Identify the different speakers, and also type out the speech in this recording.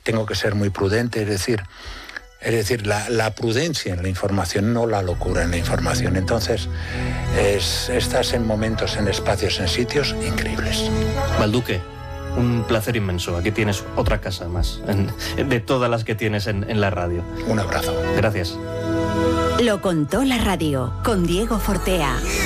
Speaker 1: tengo que ser muy prudente, es decir, la prudencia en la información, no la locura en la información. Entonces, estás en momentos, en espacios, en sitios increíbles.
Speaker 2: Balduque, un placer inmenso. Aquí tienes otra casa más, de todas las que tienes en la radio.
Speaker 1: Un abrazo.
Speaker 2: Gracias.
Speaker 3: Lo contó la radio, con Diego Fortea.